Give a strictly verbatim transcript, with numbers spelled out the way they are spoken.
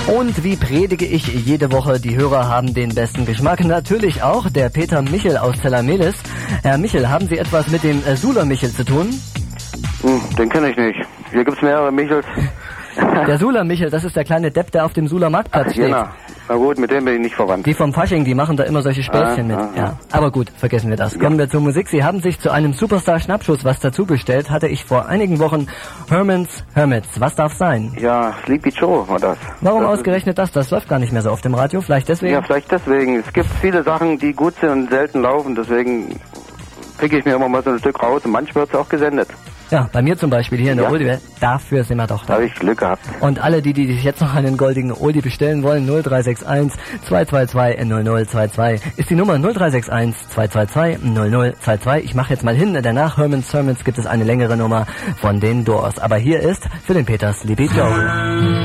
Und wie predige ich jede Woche, die Hörer haben den besten Geschmack. Natürlich auch der Peter Michel aus Zellamelis. Herr Michel, haben Sie etwas mit dem äh, Sula Michel zu tun? Hm, den kenne ich nicht. Hier gibt's mehrere Michels. Der Sula Michel, das ist der kleine Depp, der auf dem Sula Marktplatz Ach, steht. genau. Na gut, mit dem bin ich nicht verwandt. Die vom Fasching, die machen da immer solche Späßchen ah, mit. Ah, ja. Aber gut, vergessen wir das. Ja. Kommen wir zur Musik. Sie haben sich zu einem Superstar-Schnappschuss was dazu bestellt. Hatte ich vor einigen Wochen Herman's Hermits. Was darf sein? Ja, Sleepy Joe war das. Warum das ausgerechnet das? Das läuft gar nicht mehr so auf dem Radio. Vielleicht deswegen? Ja, vielleicht deswegen. Es gibt viele Sachen, die gut sind und selten laufen. Deswegen picke ich mir immer mal so ein Stück raus und manchmal wird es auch gesendet. Ja, bei mir zum Beispiel hier in der ja. Oldie. Dafür sind wir doch da. Da habe ich Glück gehabt. Und alle, die, die sich jetzt noch einen goldigen Oldie bestellen wollen, null drei sechs eins zwei zwei zwei null null zwei zwei ist die Nummer null drei sechs eins zwei zwei zwei null null zwei zwei. Ich mache jetzt mal hin. Danach Herman's Hermits gibt es eine längere Nummer von den Doors. Aber hier ist für den Peter Sleepy Joe.